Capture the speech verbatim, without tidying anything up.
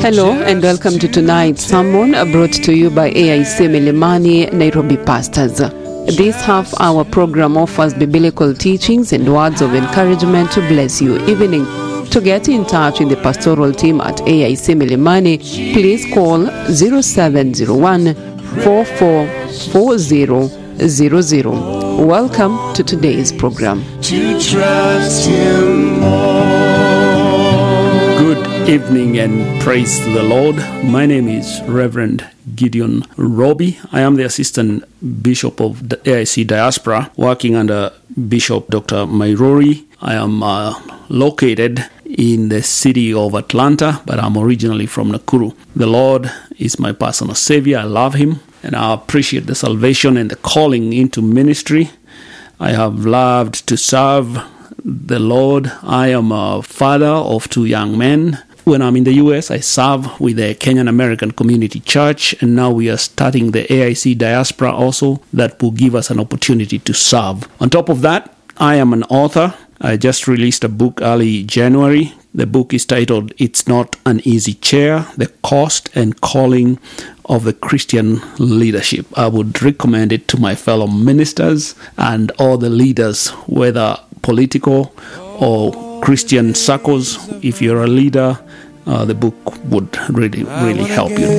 Hello and welcome to tonight's sermon brought to you by A I C Milimani Nairobi Pastors. This half-hour program offers biblical teachings and words of encouragement to bless your evening. To get in touch with the pastoral team at A I C Milimani, please call zero seven zero one, four four four zero zero zero. Welcome to today's program. To trust Him more. Good evening and praise to the Lord. My name is Reverend Gideon Robbie. I am the Assistant Bishop of the A I C Diaspora, working under Bishop Doctor Mairori. I am uh, located in the city of Atlanta, but I'm originally from Nakuru. The Lord is my personal Savior. I love Him, and I appreciate the salvation and the calling into ministry. I have loved to serve the Lord. I am a father of two young men. When I'm in the U S, I serve with the Kenyan American Community Church, and now we are starting the A I C Diaspora also, that will give us an opportunity to serve. On top of that, I am an author. I just released a book early January. The book is titled It's Not an Easy Chair, The Cost and Calling of the Christian Leadership. I would recommend it to my fellow ministers and all the leaders, whether political or Christian circles. If you're a leader, uh, the book would really, really help you.